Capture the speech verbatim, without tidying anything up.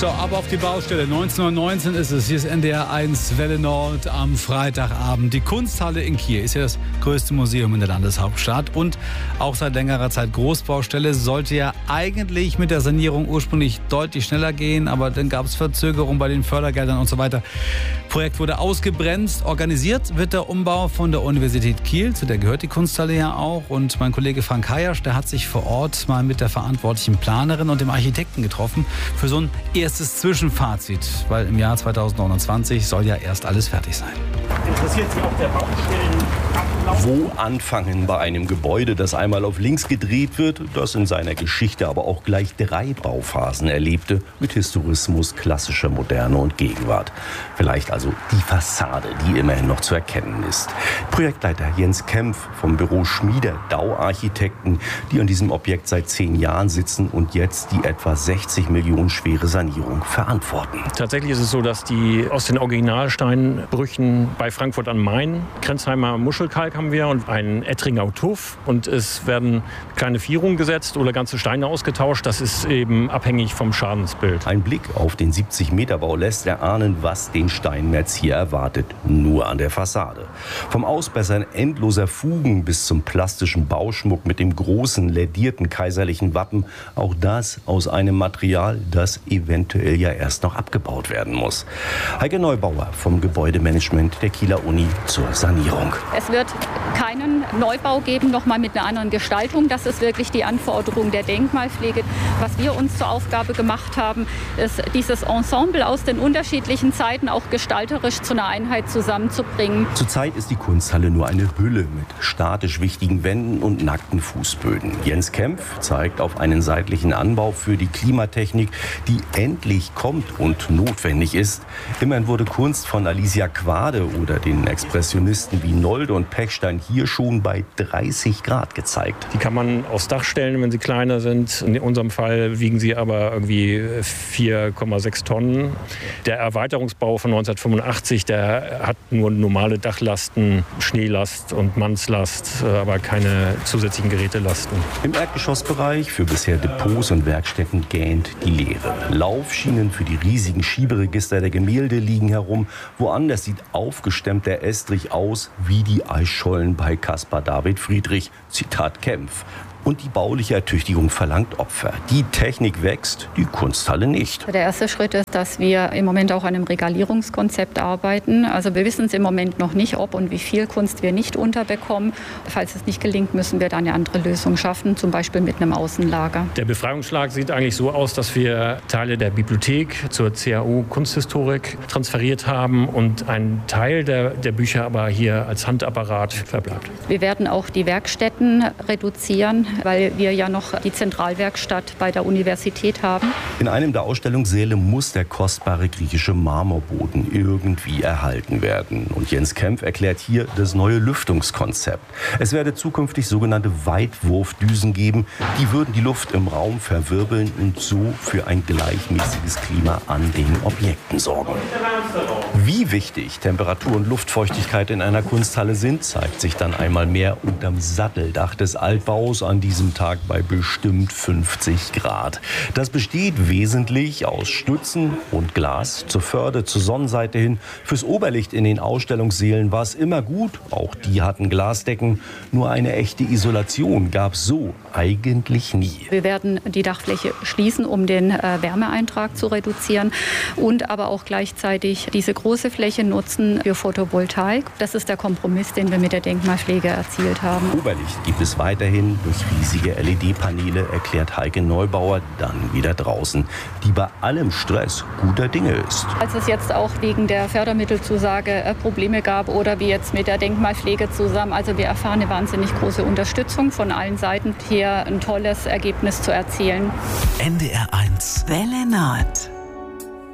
So, ab auf die Baustelle. neunzehn Uhr neunzehn ist es. Hier ist N D R eins Welle Nord am Freitagabend. Die Kunsthalle in Kiel ist ja das größte Museum in der Landeshauptstadt und auch seit längerer Zeit Großbaustelle. Sollte ja eigentlich mit der Sanierung ursprünglich deutlich schneller gehen, aber dann gab es Verzögerungen bei den Fördergeldern und so weiter. Projekt wurde ausgebremst. Organisiert wird der Umbau von der Universität Kiel, zu der gehört die Kunsthalle ja auch. Und mein Kollege Frank Hayasch, der hat sich vor Ort mal mit der verantwortlichen Planerin und dem Architekten getroffen für so ein erstes Zwischenfazit, weil im Jahr zweitausendneunundzwanzig soll ja erst alles fertig sein. Interessiert Sie auch der Baustellenablauf? Wo anfangen bei einem Gebäude, das einmal auf links gedreht wird, das in seiner Geschichte aber auch gleich drei Bauphasen erlebte, mit Historismus, klassischer Moderne und Gegenwart. Vielleicht also die Fassade, die immerhin noch zu erkennen ist. Projektleiter Jens Kempf vom Büro Schmieder Dau Architekten, die an diesem Objekt seit zehn Jahren sitzen und jetzt die etwa sechzig Millionen schwere Sanierung verantworten. Tatsächlich ist es so, dass die aus den Originalsteinbrüchen bei Frankfurt am Main, Grenzheimer Muschelkalk haben wir und einen Ettringer Tuff, und es werden kleine Vierungen gesetzt oder ganze Steine ausgetauscht. Das ist eben abhängig vom Schadensbild. Ein Blick auf den siebzig Meter Bau lässt erahnen, was den Steinmetz hier erwartet, nur an der Fassade. Vom Ausbessern endloser Fugen bis zum plastischen Bauschmuck mit dem großen ledierten kaiserlichen Wappen, auch das aus einem Material, das eventuell ja erst noch abgebaut werden muss. Heike Neubauer vom Gebäudemanagement der Kieler Uni zur Sanierung. Es wird keinen Neubau geben, nochmal mit einer anderen Gestaltung. Das ist wirklich die Anforderung der Denkmalpflege. Was wir uns zur Aufgabe gemacht haben, ist, dieses Ensemble aus den unterschiedlichen Zeiten auch gestalterisch zu einer Einheit zusammenzubringen. Zurzeit ist die Kunsthalle nur eine Hülle mit statisch wichtigen Wänden und nackten Fußböden. Jens Kempf zeigt auf einen seitlichen Anbau für die Klimatechnik, die endlich kommt und notwendig ist. Immerhin wurde Kunst von Alicia Quade oder den Expressionisten wie Nolde und Pechstein hier schon bei dreißig Grad gezeigt. Die kann man aufs Dach stellen, wenn sie kleiner sind. In unserem Fall wiegen sie aber irgendwie vier Komma sechs Tonnen. Der Erweiterungsbau von neunzehnhundertfünfundachtzig, der hat nur normale Dachlasten, Schneelast und Mannslast, aber keine zusätzlichen Gerätelasten. Im Erdgeschossbereich für bisher Depots und Werkstätten gähnt die Leere. Laufschienen für die riesigen Schieberegister der Gemälde liegen herum. Woanders sieht aufgestemmt der Estrich aus wie die Eisschollen bei Caspar David Friedrich. Zitat Kempf. Und die bauliche Ertüchtigung verlangt Opfer. Die Technik wächst, die Kunsthalle nicht. Der erste Schritt ist, dass wir im Moment auch an einem Regalierungskonzept arbeiten. Also wir wissen es im Moment noch nicht, ob und wie viel Kunst wir nicht unterbekommen. Falls es nicht gelingt, müssen wir dann eine andere Lösung schaffen, zum Beispiel mit einem Außenlager. Der Befreiungsschlag sieht eigentlich so aus, dass wir Teile der Bibliothek zur C A U Kunsthistorik transferiert haben und ein Teil der, der Bücher aber hier als Handapparat verbleibt. Wir werden auch die Werkstätten reduzieren, weil wir ja noch die Zentralwerkstatt bei der Universität haben. In einem der Ausstellungssäle muss der kostbare griechische Marmorboden irgendwie erhalten werden. Und Jens Kempf erklärt hier das neue Lüftungskonzept. Es werde zukünftig sogenannte Weitwurfdüsen geben. Die würden die Luft im Raum verwirbeln und so für ein gleichmäßiges Klima an den Objekten sorgen. Wie wichtig Temperatur und Luftfeuchtigkeit in einer Kunsthalle sind, zeigt sich dann einmal mehr unterm Satteldach des Altbaus an diesem Tag bei bestimmt fünfzig Grad. Das besteht wesentlich aus Stützen und Glas zur Förde, zur Sonnenseite hin. Fürs Oberlicht in den Ausstellungssälen war es immer gut. Auch die hatten Glasdecken. Nur eine echte Isolation gab es so eigentlich nie. Wir werden die Dachfläche schließen, um den äh, Wärmeeintrag zu reduzieren und aber auch gleichzeitig diese große Fläche nutzen für Photovoltaik. Das ist der Kompromiss, den wir mit der Denkmalpflege erzielt haben. Oberlicht gibt es weiterhin durch riesige L E D-Paneele, erklärt Heike Neubauer dann wieder draußen, die bei allem Stress guter Dinge ist. Als es jetzt auch wegen der Fördermittelzusage äh, Probleme gab oder wie jetzt mit der Denkmalpflege zusammen, also wir erfahren eine wahnsinnig große Unterstützung von allen Seiten, hier ein tolles Ergebnis zu erzielen. N D R eins Welle Nord.